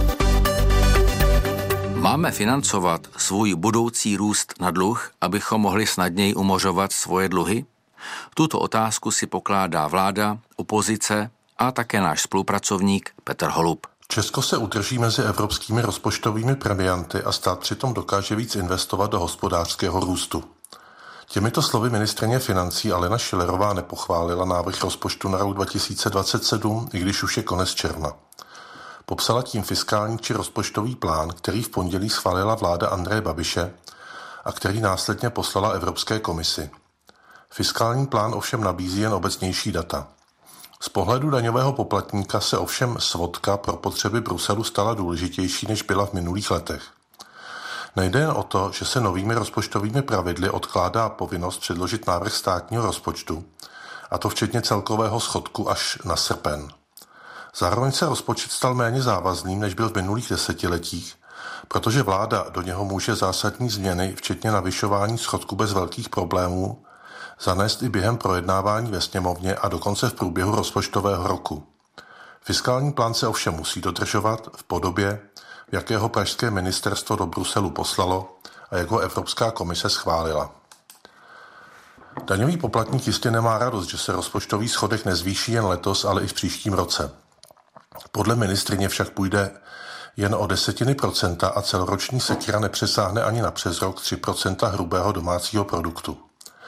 Máme financovat svůj budoucí růst na dluh, abychom mohli snadněji umořovat svoje dluhy? Tuto otázku si pokládá vláda, opozice a také náš spolupracovník Petr Holub. Česko se udrží mezi evropskými rozpočtovými premianty a stát přitom dokáže víc investovat do hospodářského růstu. Těmito slovy ministryně financí Alena Schillerová nepochválila návrh rozpočtu na rok 2027, i když už je konec června. Popsala tím fiskální či rozpočtový plán, který v pondělí schválila vláda Andreje Babiše a který následně poslala Evropské komisi. Fiskální plán ovšem nabízí jen obecnější data. Z pohledu daňového poplatníka se ovšem svodka pro potřeby Bruselu stala důležitější, než byla v minulých letech. Nejde jen o to, že se novými rozpočtovými pravidly odkládá povinnost předložit návrh státního rozpočtu, a to včetně celkového schodku až na srpen. Zároveň se rozpočet stal méně závazným, než byl v minulých desetiletích, protože vláda do něho může zásadní změny, včetně navyšování schodku bez velkých problémů, zanést i během projednávání ve sněmovně a dokonce v průběhu rozpočtového roku. Fiskální plán se ovšem musí dodržovat v podobě, v jakého pražské ministerstvo do Bruselu poslalo a jak ho Evropská komise schválila. Daňový poplatník jistě nemá radost, že se rozpočtový schodek nezvýší jen letos, ale i v příštím roce. Podle ministryně však půjde jen o 0,1% a celoroční sekira nepřesáhne ani na přes rok 3% hrubého domácího produktu.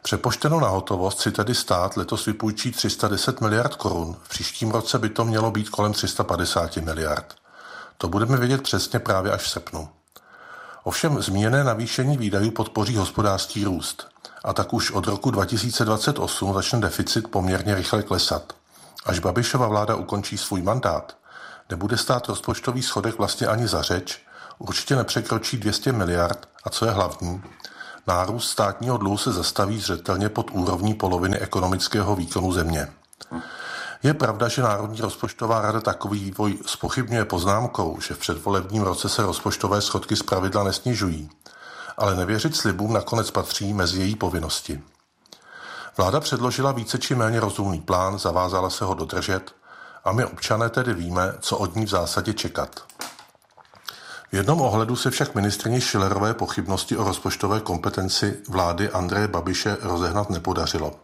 Přepočteno na hotovost si tedy stát letos vypůjčí 310 miliard korun, v příštím roce by to mělo být kolem 350 miliard. To budeme vědět přesně právě až v srpnu. Ovšem zmíněné navýšení výdajů podpoří hospodářský růst a tak už od roku 2028 začne deficit poměrně rychle klesat. Až Babišova vláda ukončí svůj mandát, nebude stát rozpočtový schodek vlastně ani za řeč, určitě nepřekročí 200 miliard a co je hlavní, nárůst státního dluhu se zastaví zřetelně pod úrovní poloviny ekonomického výkonu země. Je pravda, že Národní rozpočtová rada takový vývoj zpochybňuje poznámkou, že v předvolebním roce se rozpočtové schodky zpravidla nesnižují, ale nevěřit slibům nakonec patří mezi její povinnosti. Vláda předložila více či méně rozumný plán, zavázala se ho dodržet a my občané tedy víme, co od ní v zásadě čekat. V jednom ohledu se však ministryni Schillerové pochybnosti o rozpočtové kompetenci vlády Andreje Babiše rozehnat nepodařilo.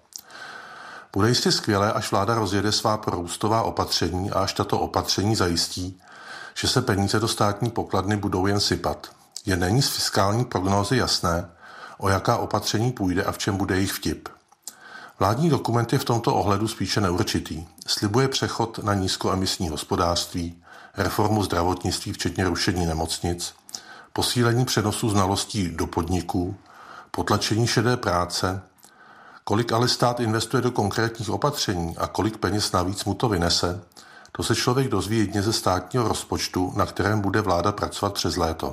Bude jistě skvělé, až vláda rozjede svá prorůstová opatření a až tato opatření zajistí, že se peníze do státní pokladny budou jen sypat. Jen není z fiskální prognózy jasné, o jaká opatření půjde a v čem bude jejich vtip. Vládní dokument je v tomto ohledu spíše neurčitý. Slibuje přechod na nízkoemisní hospodářství, reformu zdravotnictví včetně rušení nemocnic, posílení přenosu znalostí do podniků, potlačení šedé práce. Kolik ale stát investuje do konkrétních opatření a kolik peněz navíc mu to vynese, to se člověk dozví jedně ze státního rozpočtu, na kterém bude vláda pracovat přes léto.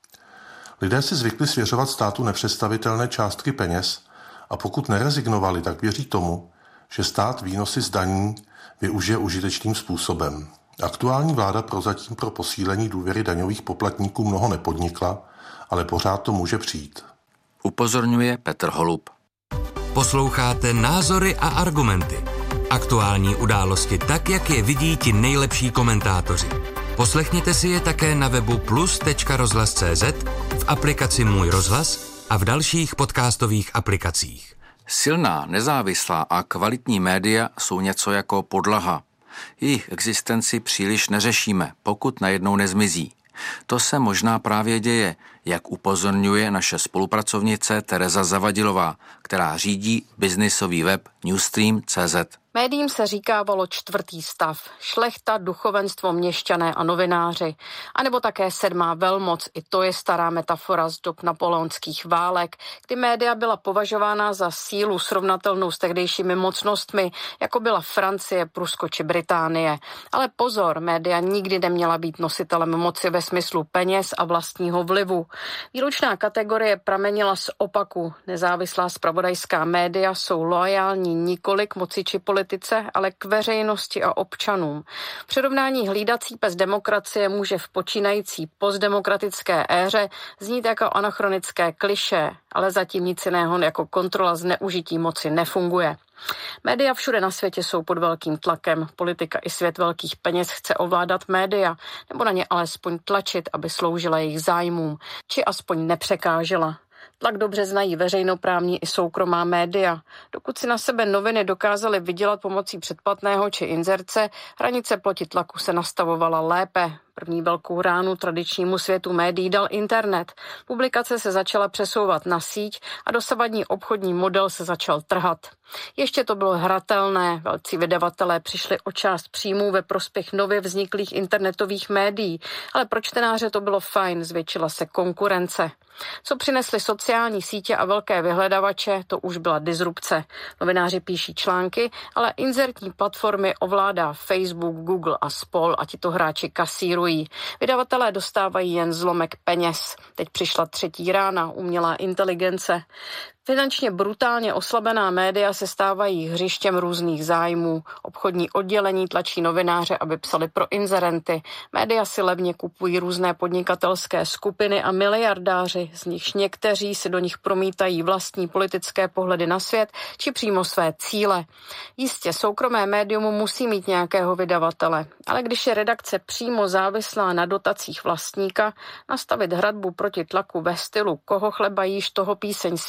Lidé si zvykli svěřovat státu nepředstavitelné částky peněz a pokud nerezignovali, tak věří tomu, že stát výnosy z daní využije užitečným způsobem. Aktuální vláda prozatím pro posílení důvěry daňových poplatníků mnoho nepodnikla, ale pořád to může přijít. Upozorňuje Petr Holub. Posloucháte Názory a argumenty. Aktuální události tak, jak je vidí ti nejlepší komentátoři. Poslechněte si je také na webu plus.rozhlas.cz, v aplikaci Můj rozhlas a v dalších podcastových aplikacích. Silná, nezávislá a kvalitní média jsou něco jako podlaha. Jejich existenci příliš neřešíme, pokud najednou nezmizí. To se možná právě děje, jak upozorňuje naše spolupracovnice Tereza Zavadilová, která řídí biznisový web Newstream.cz. Médiím se říkávalo čtvrtý stav, šlechta, duchovenstvo, měšťané a novináři, anebo také sedmá velmoc, i to je stará metafora z dob napoleonských válek, kdy média byla považována za sílu srovnatelnou s tehdejšími mocnostmi, jako byla Francie, Prusko či Británie. Ale pozor, média nikdy neměla být nositelem moci ve smyslu peněz a vlastního vlivu. Výlučná kategorie pramenila z opaku. Nezávislá zpravodajská média jsou loajální nikoli k moci či politice, ale k veřejnosti a občanům. Přirovnání hlídací pes demokracie může v počínající postdemokratické éře znít jako anachronické klišé, ale zatím nic jiného jako kontrola zneužití moci nefunguje. Média všude na světě jsou pod velkým tlakem. Politika i svět velkých peněz chce ovládat média, nebo na ně alespoň tlačit, aby sloužila jejich zájmům, či aspoň nepřekážela. Tlak dobře znají veřejnoprávní i soukromá média. Dokud si na sebe noviny dokázaly vydělat pomocí předplatného či inzerce, hranice proti tlaku se nastavovala lépe. První velkou ránu tradičnímu světu médií dal internet. Publikace se začala přesouvat na síť a dosavadní obchodní model se začal trhat. Ještě to bylo hratelné, velcí vydavatelé přišli o část příjmů ve prospěch nově vzniklých internetových médií, ale pro čtenáře to bylo fajn, zvětšila se konkurence. Co přinesly sociální sítě a velké vyhledavače, to už byla disrupce. Novináři píší články, ale inzertní platformy ovládá Facebook, Google a spol a tito hráči kasírují. Vydavatelé dostávají jen zlomek peněz. Teď přišla třetí rána, umělá inteligence. Finančně brutálně oslabená média se stávají hřištěm různých zájmů. Obchodní oddělení tlačí novináře, aby psali pro inzerenty. Média si levně kupují různé podnikatelské skupiny a miliardáři, z nichž někteří si do nich promítají vlastní politické pohledy na svět či přímo své cíle. Jistě, soukromé médium musí mít nějakého vydavatele, ale když je redakce přímo závislá na dotacích vlastníka, nastavit hradbu proti tlaku ve stylu koho chleba jíš, toho píseň zpívej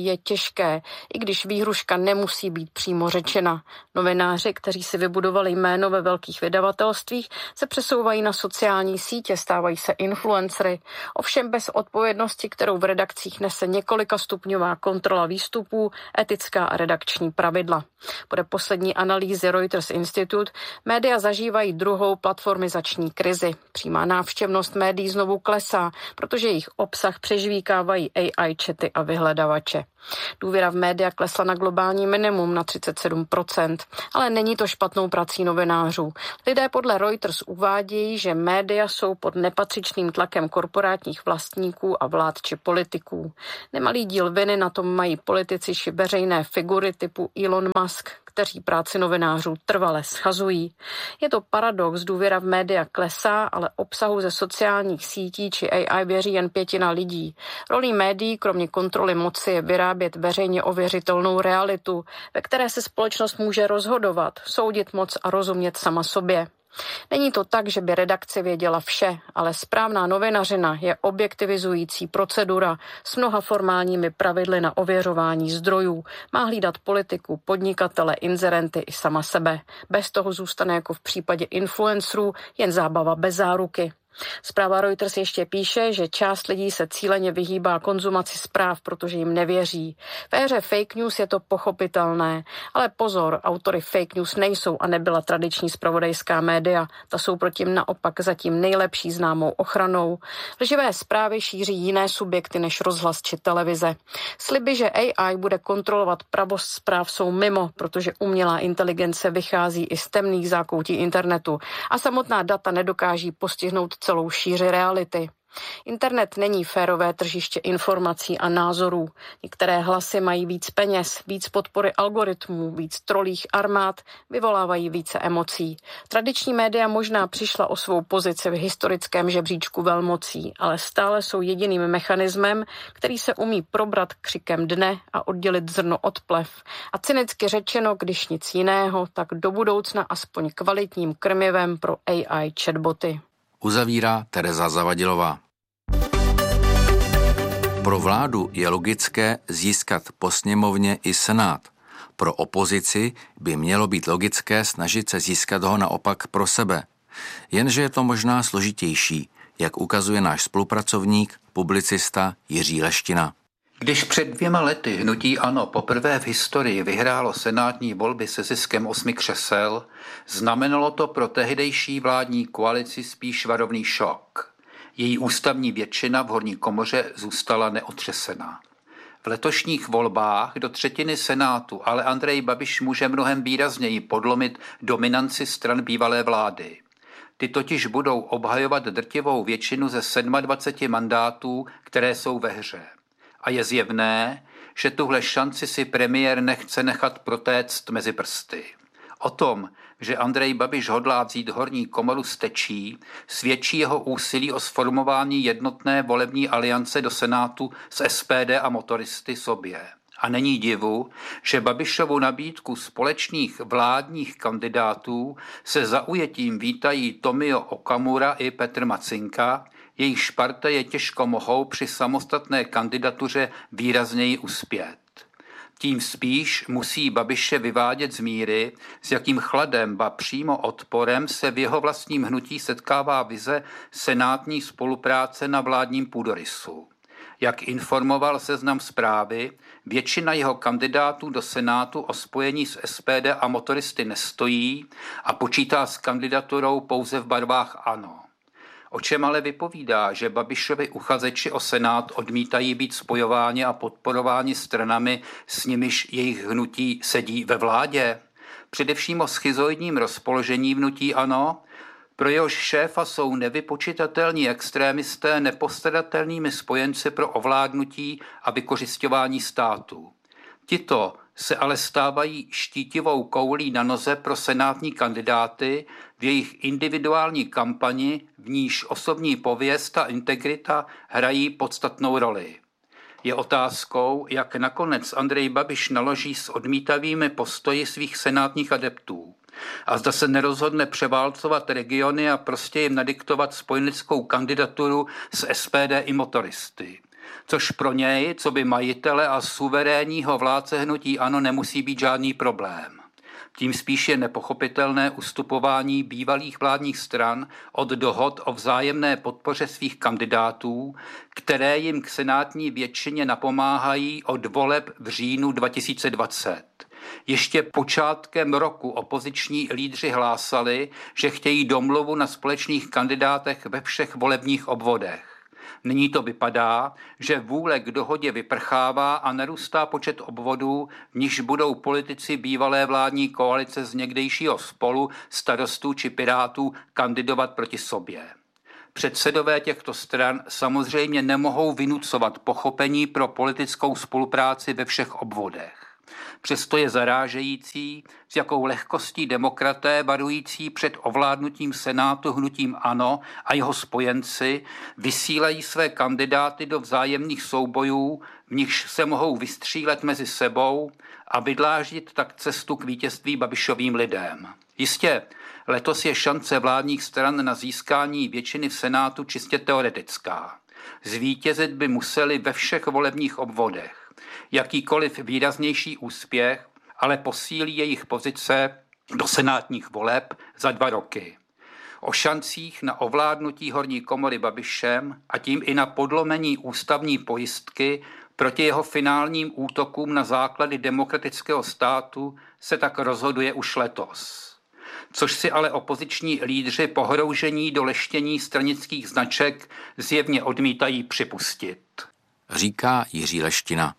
říkají, je těžké, i když výhruška nemusí být přímo řečena. Novináři, kteří si vybudovali jméno ve velkých vydavatelstvích, se přesouvají na sociální sítě, stávají se influencery, ovšem bez odpovědnosti, kterou v redakcích nese několikastupňová kontrola výstupů, etická a redakční pravidla. Podle poslední analýzy Reuters Institute média zažívají druhou platformizační krizi. Přímá návštěvnost médií znovu klesá, protože jejich obsah přežvíkávají AI chaty a vyhledavače. Důvěra v média klesla na globální minimum na 37%, ale není to špatnou prací novinářů. Lidé podle Reuters uvádějí, že média jsou pod nepatřičným tlakem korporátních vlastníků a vlád či politiků. Nemalý díl viny na tom mají politici či veřejné figury typu Elon Musk, kteří práci novinářů trvale schazují. Je to paradox, důvěra v média klesá, ale obsahu ze sociálních sítí či AI věří jen 1/5 lidí. Rolí médií, kromě kontroly moci, je vyrábět veřejně ověřitelnou realitu, ve které se společnost může rozhodovat, soudit moc a rozumět sama sobě. Není to tak, že by redakce věděla vše, ale správná novinařina je objektivizující procedura s mnoha formálními pravidly na ověřování zdrojů. Má hlídat politiku, podnikatele, inzerenty i sama sebe. Bez toho zůstane jako v případě influencerů jen zábava bez záruky. Zpráva Reuters ještě píše, že část lidí se cíleně vyhýbá konzumaci zpráv, protože jim nevěří. V éře fake news je to pochopitelné, ale pozor, autory fake news nejsou a nebyla tradiční zpravodajská média. Ta jsou proti naopak zatím nejlepší známou ochranou. Lživé zprávy šíří jiné subjekty než rozhlas či televize. Sliby, že AI bude kontrolovat pravost zpráv, jsou mimo, protože umělá inteligence vychází i z temných zákoutí internetu a samotná data nedokáží postihnout celou šíři reality. Internet není férové tržiště informací a názorů. Některé hlasy mají víc peněz, víc podpory algoritmů, víc trolích armád, vyvolávají více emocí. Tradiční média možná přišla o svou pozici v historickém žebříčku velmocí, ale stále jsou jediným mechanismem, který se umí probrat křikem dne a oddělit zrno od plev. A cynicky řečeno, když nic jiného, tak do budoucna aspoň kvalitním krmivem pro AI chatboty. Uzavírá Tereza Zavadilová. Pro vládu je logické získat po sněmovně i senát. Pro opozici by mělo být logické snažit se získat ho naopak pro sebe. Jenže je to možná složitější, jak ukazuje náš spolupracovník, publicista Jiří Leština. Když před 2 lety hnutí ANO poprvé v historii vyhrálo senátní volby se ziskem 8 křesel, znamenalo to pro tehdejší vládní koalici spíš varovný šok. Její ústavní většina v horní komoře zůstala neotřesená. V letošních volbách do 1/3 senátu ale Andrej Babiš může mnohem výrazněji podlomit dominanci stran bývalé vlády. Ty totiž budou obhajovat drtivou většinu ze 27 mandátů, které jsou ve hře. A je zjevné, že tuhle šanci si premiér nechce nechat protéct mezi prsty. O tom, že Andrej Babiš hodlá vzít horní komoru z tečí, svědčí jeho úsilí o sformování jednotné volební aliance do Senátu s SPD a motoristy sobě. A není divu, že Babišovu nabídku společných vládních kandidátů se zaujetím vítají Tomio Okamura i Petr Macinka, jejich partaje těžko mohou při samostatné kandidatuře výrazněji uspět. Tím spíš musí Babiše vyvádět z míry, s jakým chladem, ba přímo odporem se v jeho vlastním hnutí setkává vize senátní spolupráce na vládním půdorysu. Jak informoval Seznam Zprávy, většina jeho kandidátů do Senátu o spojení s SPD a motoristy nestojí a počítá s kandidaturou pouze v barvách ANO. O čem ale vypovídá, že Babišovi uchazeči o Senát odmítají být spojováni a podporováni stranami, s nimiž jejich hnutí sedí ve vládě? Především o schizoidním rozpoložení hnutí ANO, pro jehož šéfa jsou nevypočitatelní extrémisté nepostradatelnými spojenci pro ovládnutí a vykořisťování státu. Tito se ale stávají štítivou koulí na noze pro senátní kandidáty v jejich individuální kampani, v níž osobní pověst a integrita hrají podstatnou roli. Je otázkou, jak nakonec Andrej Babiš naloží s odmítavými postoji svých senátních adeptů. A zda se nerozhodne převálcovat regiony a prostě jim nadiktovat spojeneckou kandidaturu s SPD i motoristy. což pro něj, co by majitele a suverénního vládce hnutí ANO, nemusí být žádný problém. Tím spíš je nepochopitelné ustupování bývalých vládních stran od dohod o vzájemné podpoře svých kandidátů, které jim k senátní většině napomáhají od voleb v říjnu 2020. Ještě počátkem roku opoziční lídři hlásali, že chtějí domluvu na společných kandidátech ve všech volebních obvodech. Nyní to vypadá, že vůle k dohodě vyprchává a narůstá počet obvodů, v nichž budou politici bývalé vládní koalice z někdejšího Spolu, Starostů či Pirátů kandidovat proti sobě. Předsedové těchto stran samozřejmě nemohou vynucovat pochopení pro politickou spolupráci ve všech obvodech. Přesto je zarážející, s jakou lehkostí demokraté varující před ovládnutím Senátu hnutím ANO a jeho spojenci vysílají své kandidáty do vzájemných soubojů, v nichž se mohou vystřílet mezi sebou a vydláždit tak cestu k vítězství Babišovým lidem. Jistě, letos je šance vládních stran na získání většiny v Senátu čistě teoretická. Zvítězit by museli ve všech volebních obvodech. Jakýkoliv výraznější úspěch ale posílí jejich pozice do senátních voleb za 2 roky. O šancích na ovládnutí horní komory Babišem a tím i na podlomení ústavní pojistky proti jeho finálním útokům na základy demokratického státu se tak rozhoduje už letos. Což si ale opoziční lídři pohroužení do leštění stranických značek zjevně odmítají připustit. Říká Jiří Leština.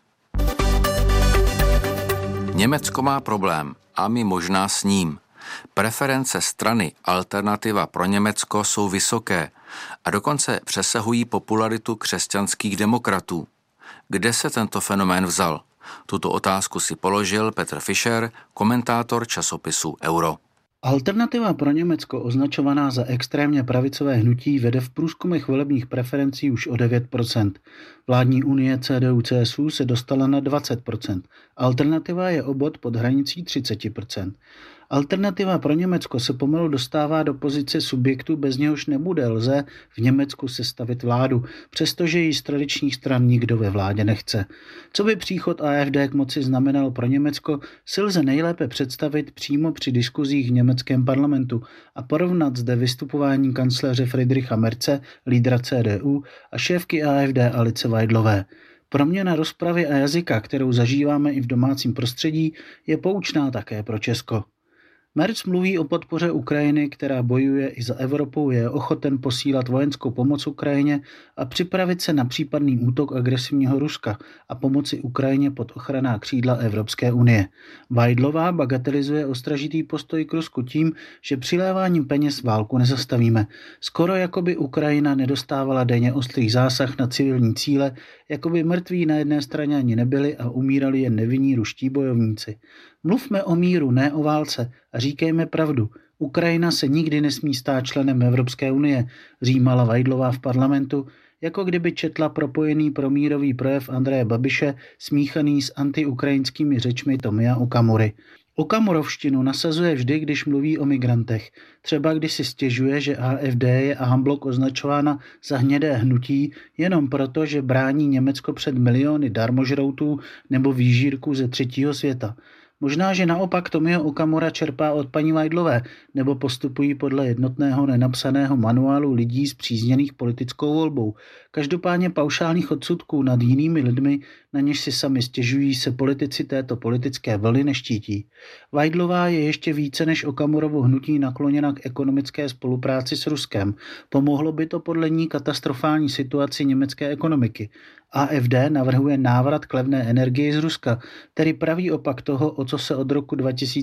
Německo má problém a my možná s ním. Preference strany Alternativa pro Německo jsou vysoké a dokonce přesahují popularitu křesťanských demokratů. Kde se tento fenomén vzal? Tuto otázku si položil Petr Fischer, komentátor časopisu Euro. Alternativa pro Německo, označovaná za extrémně pravicové hnutí, vede v průzkumech volebních preferencí už o 9%. Vládní unie CDU-CSU se dostala na 20%. Alternativa je o bod pod hranicí 30%. Alternativa pro Německo se pomalu dostává do pozice subjektu, bez něhož nebude lze v Německu sestavit vládu, přestože ji z tradičních stran nikdo ve vládě nechce. Co by příchod AfD k moci znamenal pro Německo, si lze nejlépe představit přímo při diskuzích v německém parlamentu a porovnat zde vystupování kancléře Friedricha Merze, lídra CDU, a šéfky AfD Alice Weidlové. Proměna rozpravy a jazyka, kterou zažíváme i v domácím prostředí, je poučná také pro Česko. Merz mluví o podpoře Ukrajiny, která bojuje i za Evropou, je ochoten posílat vojenskou pomoc Ukrajině a připravit se na případný útok agresivního Ruska a pomoci Ukrajině pod ochranná křídla Evropské unie. Weidlová bagatelizuje ostražitý postoj k Rusku tím, že přiléváním peněz válku nezastavíme. Skoro jako by Ukrajina nedostávala denně ostrý zásah na civilní cíle, jako by mrtví na jedné straně ani nebyli a umírali jen nevinní ruští bojovníci. Mluvme o míru, ne o válce a říkejme pravdu. Ukrajina se nikdy nesmí stát členem Evropské unie, římala Weidlová v parlamentu, jako kdyby četla propojený promírový projev Andreje Babiše smíchaný s antiukrajinskými řečmi Tomia Okamury. Okamurovštinu nasazuje vždy, když mluví o migrantech. Třeba když si stěžuje, že AfD je en-bloc označována za hnědé hnutí jenom proto, že brání Německo před miliony darmožroutů nebo výžírků ze třetího světa. Možná, že naopak Tomio Okamura čerpá od paní Weidlové nebo postupují podle jednotného nenapsaného manuálu lidí spřízněných politickou volbou. Každopádně paušálních odsudků nad jinými lidmi, na něž si sami stěžují, se politici této politické vlny neštítí. Weidlová je ještě více než Okamurovo hnutí nakloněna k ekonomické spolupráci s Ruskem. Pomohlo by to podle ní katastrofální situaci německé ekonomiky. AfD navrhuje návrat k levné energii z Ruska, tedy pravý opak toho, o co se od roku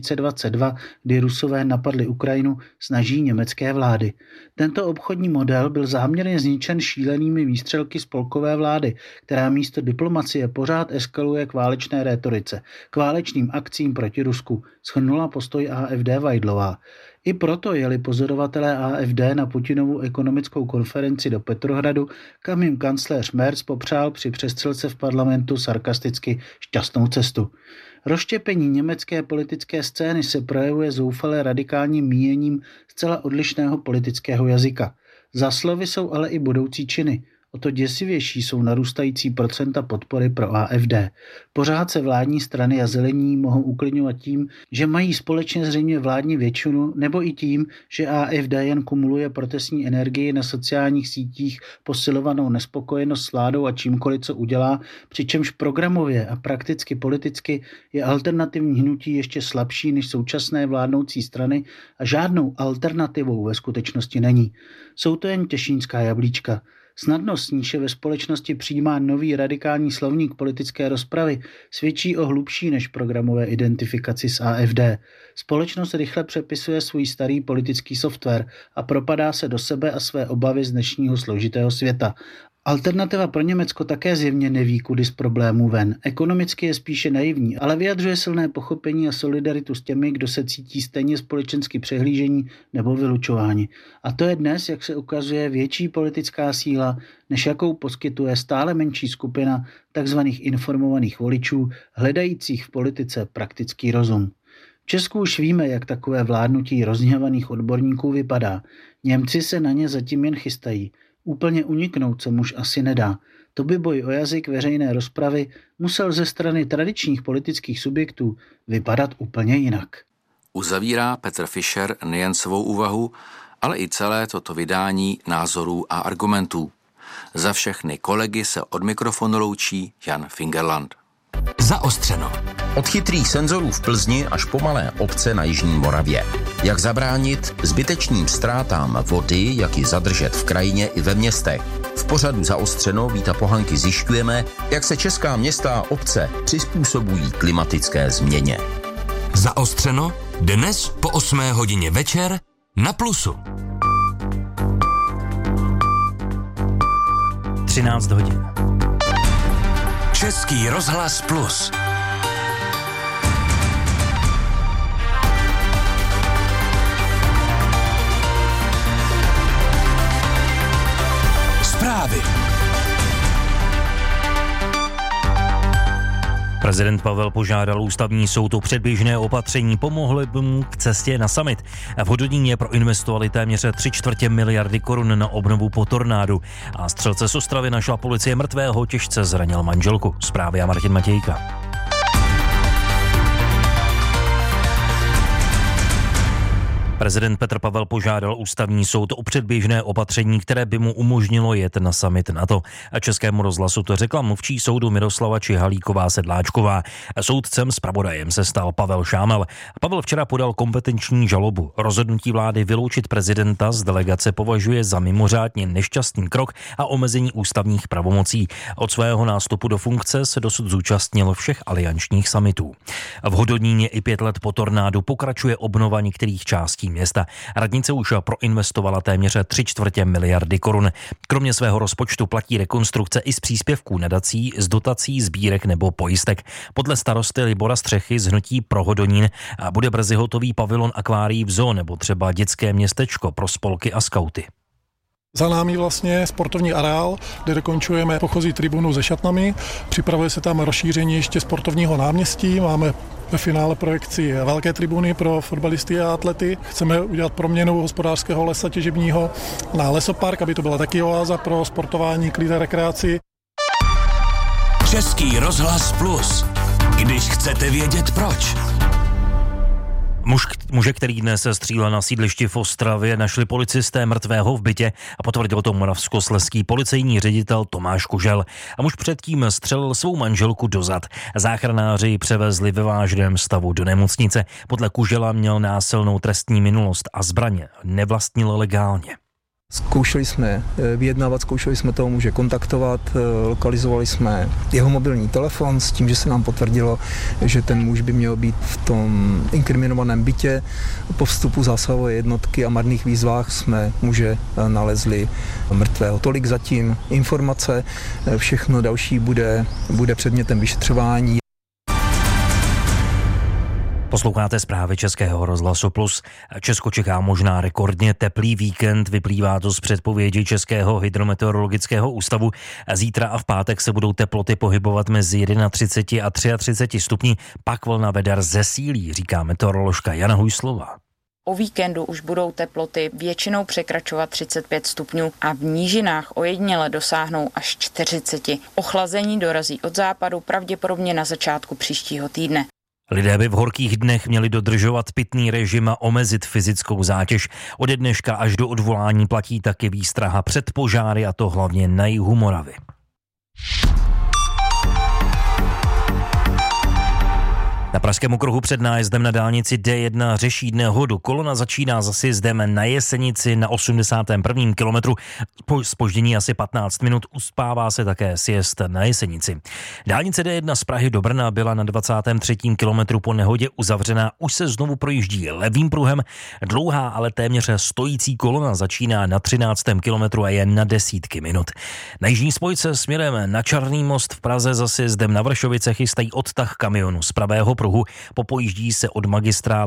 2022, kdy Rusové napadli Ukrajinu, snaží německé vlády. Tento obchodní model byl záměrně zničen šílenými výstřelky spolkové vlády, která místo diplomacie pořád eskaluje k válečné rétorice, k válečným akcím proti Rusku, shrnula postoj AfD Weidlová. I proto jeli pozorovatelé AfD na Putinovu ekonomickou konferenci do Petrohradu, kam jim kancléř Merz popřál při přestřelce v parlamentu sarkasticky šťastnou cestu. Rozštěpení německé politické scény se projevuje zoufale radikálním míněním zcela odlišného politického jazyka. Za slovy jsou ale i budoucí činy. O to děsivější jsou narůstající procenta podpory pro AfD. Pořád se vládní strany a zelení mohou uklidňovat tím, že mají společně zřejmě vládní většinu, nebo i tím, že AfD jen kumuluje protestní energii na sociálních sítích, posilovanou nespokojenost s vládou a čímkoliv, co udělá, přičemž programově a prakticky politicky je alternativní hnutí ještě slabší než současné vládnoucí strany a žádnou alternativou ve skutečnosti není. Jsou to jen těšínská jablíčka. Snadnost, s níž je ve společnosti přijímá nový radikální slovník politické rozpravy, svědčí o hlubší než programové identifikaci s AfD. Společnost rychle přepisuje svůj starý politický software a propadá se do sebe a své obavy z dnešního složitého světa. Alternativa pro Německo také zjevně neví, kudy z problémů ven. Ekonomicky je spíše naivní, ale vyjadřuje silné pochopení a solidaritu s těmi, kdo se cítí stejně společensky přehlížení nebo vylučováni. A to je dnes, jak se ukazuje, větší politická síla, než jakou poskytuje stále menší skupina takzvaných informovaných voličů, hledajících v politice praktický rozum. V Česku už víme, jak takové vládnutí rozhněvaných odborníků vypadá. Němci se na ně zatím jen chystají. Úplně uniknout se muž asi nedá. To by boj o jazyk veřejné rozpravy musel ze strany tradičních politických subjektů vypadat úplně jinak. Uzavírá Petr Fischer nejen svou úvahu, ale i celé toto vydání názorů a argumentů. Za všechny kolegy se od mikrofonu loučí Jan Fingerland. Zaostřeno. Od chytrých senzorů v Plzni až po malé obce na jižní Moravě. Jak zabránit zbytečným ztrátám vody, jak ji zadržet v krajině i ve městech. V pořadu Zaostřeno Víta Pohanky zjišťujeme, jak se česká města a obce přizpůsobují klimatické změně. Zaostřeno dnes po 8 hodině večer na Plusu. 13 hodin. Český rozhlas Plus. Zprávy. Prezident Pavel požádal ústavní soud o předběžné opatření, pomohly by mu k cestě na summit. V Hodoníně proinvestovali téměř 3/4 miliardy korun na obnovu po tornádu a střelce z Ostravy našla policie mrtvého, těžce zranil manželku. Zprávy a Martin Matějka. Prezident Petr Pavel požádal ústavní soud o předběžné opatření, které by mu umožnilo jet na summit NATO. A Českému rozhlasu to řekla mluvčí soudu Miroslava Čihalíková-Sedláčková. Soudcem zpravodajem se stal Pavel Šámal. Pavel včera podal kompetenční žalobu. Rozhodnutí vlády vyloučit prezidenta z delegace považuje za mimořádně nešťastný krok a omezení ústavních pravomocí. Od svého nástupu do funkce se dosud zúčastnil všech aliančních summitů. V Hodoníně i 5 let po tornádu pokračuje obnova některých částí města. Radnice už proinvestovala téměř 3/4 miliardy korun. Kromě svého rozpočtu platí rekonstrukce i z příspěvků nadací, z dotací, sbírek nebo pojistek. Podle starosty Libora Střechy z hnutí Pro Hodonín bude brzy hotový pavilon akvárií v zoo nebo třeba dětské městečko pro spolky a skauty. Za námi vlastně sportovní areál, kde dokončujeme pochozí tribunu se šatnami. Připravuje se tam rozšíření ještě sportovního náměstí. Máme ve finále projekci velké tribuny pro fotbalisty a atlety. Chceme udělat proměnu hospodářského lesa těžebního na lesopark, aby to byla taky oáza pro sportování, klid a rekreaci. Český rozhlas Plus. Když chcete vědět proč. Muže, který dnes střílel na sídlišti v Ostravě, našli policisté mrtvého v bytě a potvrdil to moravskoslezský policejní ředitel Tomáš Kužel. A muž předtím střelil svou manželku do zad. Záchranáři ji převezli ve vážném stavu do nemocnice. Podle Kužela měl násilnou trestní minulost a zbraně nevlastnil legálně. Zkoušeli jsme vyjednávat, zkoušeli jsme toho muže kontaktovat, lokalizovali jsme jeho mobilní telefon s tím, že se nám potvrdilo, že ten muž by měl být v tom inkriminovaném bytě. Po vstupu zásahové jednotky a marných výzvách jsme muže nalezli mrtvého. Tolik zatím informace, všechno další bude předmětem vyšetřování. Posloucháte zprávy Českého rozhlasu Plus. Česko čeká možná rekordně teplý víkend, vyplývá to z předpovědi Českého hydrometeorologického ústavu. Zítra a v pátek se budou teploty pohybovat mezi 31 a 33 stupni, pak vlna veder zesílí, říká meteoroložka Jana Hujslová. O víkendu už budou teploty většinou překračovat 35 stupňů a v nížinách ojediněle dosáhnou až 40. Ochlazení dorazí od západu pravděpodobně na začátku příštího týdne. Lidé by v horkých dnech měli dodržovat pitný režim a omezit fyzickou zátěž. Ode dneška až do odvolání platí taky výstraha před požáry, a to hlavně na jihu Moravy. Na pražském okruhu před nájezdem na dálnici D1 řeší nehodu. Kolona začíná za sjezdem na Jesenici na 81. kilometru. Po zpoždění asi 15 minut uspává se také sjezd na Jesenici. Dálnice D1 z Prahy do Brna byla na 23. kilometru po nehodě uzavřená. Už se znovu projíždí levým pruhem. Dlouhá, ale téměř stojící kolona začíná na 13. kilometru a je na desítky minut. Na jižní spojce směrem na Čarný most v Praze za sjezdem na Vršovice chystají odtah kamionu z pravého pruhu. Popojíždí se od magistrály